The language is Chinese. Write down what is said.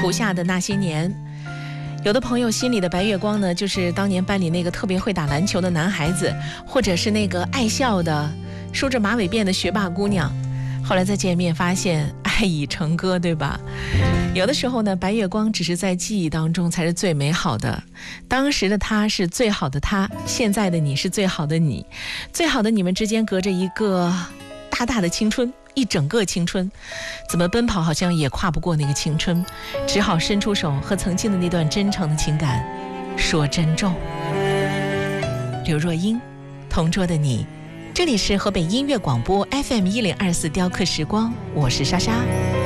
涂下的那些年。有的朋友心里的白月光呢，就是当年班里那个特别会打篮球的男孩子，或者是那个爱笑的梳着马尾辫的学霸姑娘。后来再见面发现爱已成歌，对吧？有的时候呢，白月光只是在记忆当中才是最美好的。当时的他是最好的他，现在的你是最好的你，最好的你们之间隔着一个大大的青春，一整个青春，怎么奔跑好像也跨不过那个青春，只好伸出手和曾经的那段真诚的情感说珍重。刘若英，同桌的你。这里是河北音乐广播 FM1024 雕刻时光，我是莎莎。